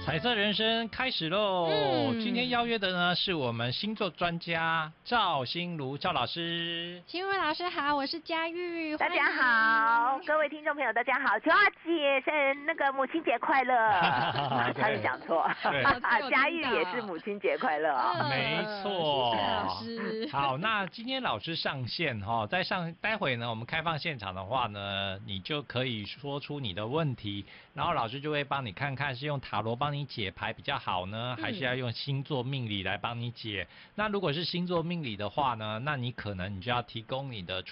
彩色人生开始喽！今天邀约的呢是我们星座专家赵心如赵老师。 心如老师好，我是佳玉。 大家好，各位听众朋友大家好，秋华姐那个母亲节快乐！差点讲错，佳玉也是母亲节快乐啊！ 没错。 老师好，那今天老师上线哈，待会呢我们开放现场的话呢，你就可以说出你的问题，然后老师就会帮你看看是用塔罗帮你解牌比较好呢，还是要用星座命理来帮你解。那如果是星座命理的话呢，那你可能就要提供你的